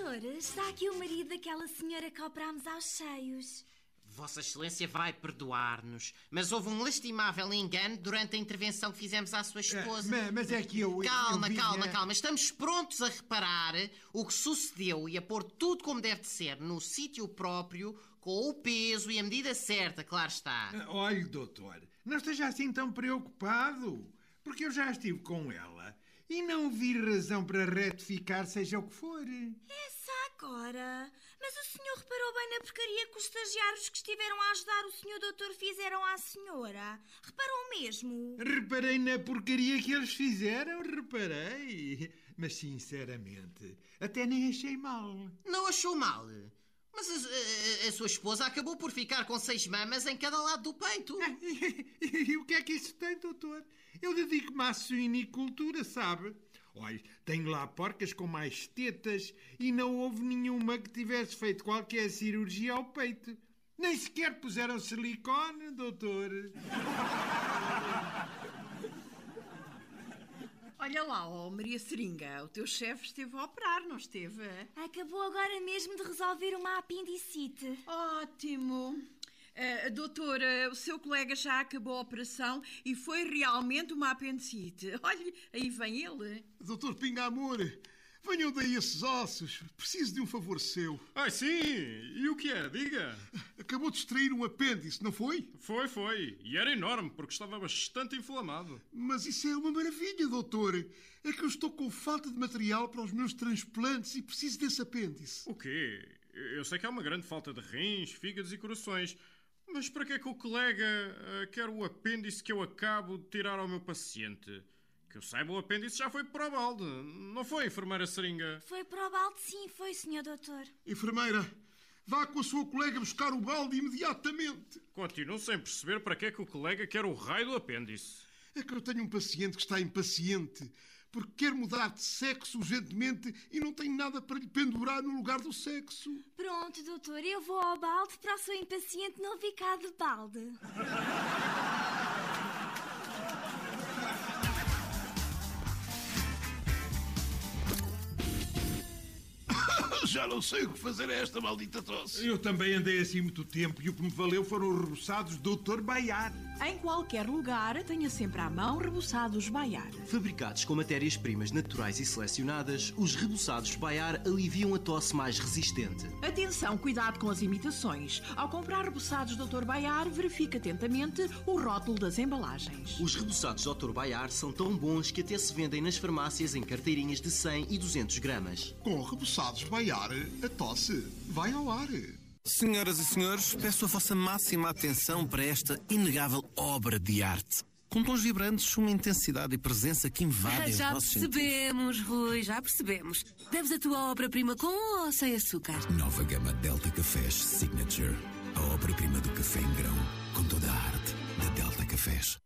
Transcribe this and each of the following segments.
doutor, está aqui o marido daquela senhora que operámos aos seios. Vossa Excelência vai perdoar-nos, mas houve um lastimável engano durante a intervenção que fizemos à sua esposa. Mas é que eu... Calma. Estamos prontos a reparar o que sucedeu e a pôr tudo como deve de ser, no sítio próprio, com o peso e a medida certa, claro está. Olhe, doutor, não esteja assim tão preocupado, porque eu já estive com ela e não vi razão para retificar seja o que for. Essa agora? Mas o senhor reparou bem na porcaria que os estagiários que estiveram a ajudar o senhor doutor fizeram à senhora? Reparou mesmo? Reparei na porcaria que eles fizeram, reparei. Mas, sinceramente, até nem achei mal. Não achou mal? Mas a sua esposa acabou por ficar com 6 mamas em cada lado do peito. E o que é que isso tem, doutor? Eu dedico-me à suinicultura, sabe? Olha, tenho lá porcas com mais tetas e não houve nenhuma que tivesse feito qualquer cirurgia ao peito. Nem sequer puseram silicone, doutor. Olha lá, Maria Seringa, o teu chefe esteve a operar, não esteve? Acabou agora mesmo de resolver uma apendicite. Ótimo. Doutora, o seu colega já acabou a operação e foi realmente uma apendicite. Olha, aí vem ele. Doutor Pinga-Amor, venham daí esses ossos. Preciso de um favor seu. Ah, sim! E o que é? Diga! Acabou de extrair um apêndice, não foi? Foi. E era enorme, porque estava bastante inflamado. Mas isso é uma maravilha, doutor. É que eu estou com falta de material para os meus transplantes e preciso desse apêndice. O quê? Eu sei que há uma grande falta de rins, fígados e corações. Mas para que é que o colega quer o apêndice que eu acabo de tirar ao meu paciente? Que eu saiba, o apêndice já foi para o balde. Não foi, enfermeira Seringa? Foi para o balde, sim, foi, senhor doutor. Enfermeira, vá com a sua colega buscar o balde imediatamente. Continuo sem perceber para que é que o colega quer o raio do apêndice. É que eu tenho um paciente que está impaciente porque quer mudar de sexo urgentemente e não tem nada para lhe pendurar no lugar do sexo. Pronto, doutor, eu vou ao balde para o seu impaciente não ficar de balde. Já não sei o que fazer a esta maldita tosse. Eu também andei assim muito tempo e o que me valeu foram os reboçados Dr. Baiar. Em qualquer lugar, tenha sempre à mão reboçados Baiar. Fabricados com matérias-primas naturais e selecionadas, os reboçados Baiar aliviam a tosse mais resistente. Atenção, cuidado com as imitações. Ao comprar reboçados Dr. Baiar, verifique atentamente o rótulo das embalagens. Os reboçados Dr. Baiar são tão bons que até se vendem nas farmácias em carteirinhas de 100 e 200 gramas. Com reboçados Baiar, a tosse vai ao ar. Senhoras e senhores, peço a vossa máxima atenção para esta inegável obra de arte. Com tons vibrantes, uma intensidade e presença que invadem os Já nossos percebemos, Rui, já percebemos. Deves a tua obra-prima com ou sem açúcar? Nova gama Delta Cafés Signature. A obra-prima do café em grão, com toda a arte da Delta Cafés.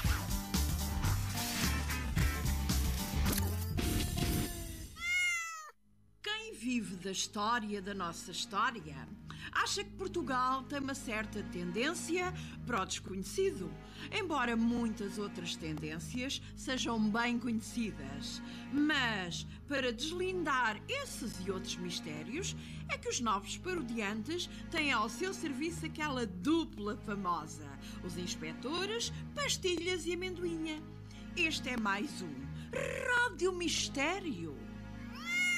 Quem vive da história da nossa história acha que Portugal tem uma certa tendência para o desconhecido, embora muitas outras tendências sejam bem conhecidas. Mas, para deslindar esses e outros mistérios, é que os novos parodiantes têm ao seu serviço aquela dupla famosa, os inspetores, pastilhas e amendoinha. Este é mais um Rádio Mistério.